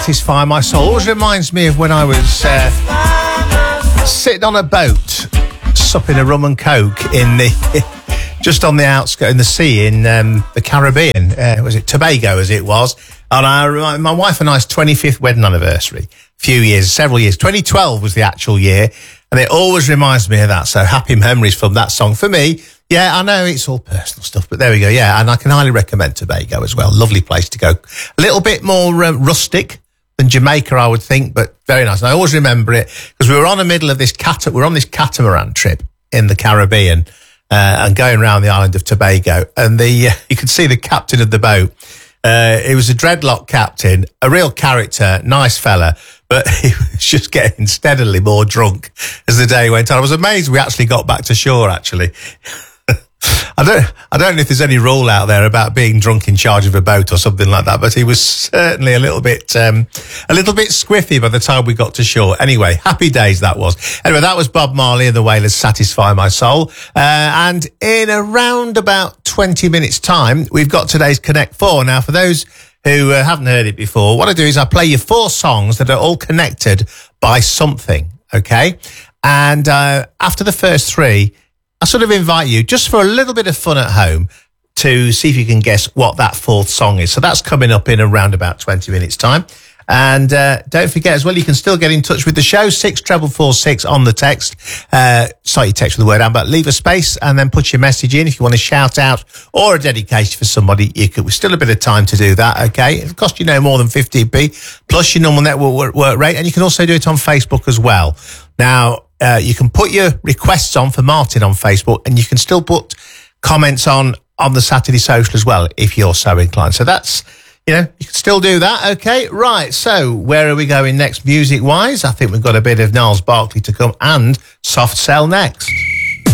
Satisfy My Soul. Always reminds me of when I was sitting on a boat, supping a rum and coke in the just on the outskirts in the sea in the Caribbean. Was it Tobago as it was? And my wife and I's 25th wedding anniversary. Several years. 2012 was the actual year, and it always reminds me of that. So happy memories from that song for me. Yeah, I know it's all personal stuff, but there we go. Yeah, and I can highly recommend Tobago as well. Lovely place to go. A little bit more rustic than Jamaica, I would think, but very nice. And I always remember it because we were on the middle of this catamaran trip in the Caribbean and going around the island of Tobago, and you could see the captain of the boat. He was a dreadlock captain, a real character, nice fella, but he was just getting steadily more drunk as the day went on. I was amazed we actually got back to shore, actually. I don't know if there's any rule out there about being drunk in charge of a boat or something like that, but he was certainly a little bit squiffy by the time we got to shore. Anyway, happy days that was. Anyway, that was Bob Marley and the Wailers, Satisfy My Soul. And in around about 20 minutes time, we've got today's Connect 4. Now, for those who haven't heard it before, what I do is I play you 4 songs that are all connected by something, okay? And after the first 3, I sort of invite you, just for a little bit of fun at home, to see if you can guess what that 4th song is. So that's coming up in around about 20 minutes' time. And don't forget as well, you can still get in touch with the show, 64446 on the text. Start your text with the word "and," but leave a space and then put your message in if you want to shout out or a dedication for somebody. We've still a bit of time to do that, okay? It'll cost you no more than 50p, plus your normal network work rate. And you can also do it on Facebook as well. Now, you can put your requests on for Martin on Facebook, and you can still put comments on the Saturday Social as well, if you're so inclined. So that's, you can still do that. Okay, right. So where are we going next music-wise? I think we've got a bit of Gnarls Barkley to come and Soft Cell next.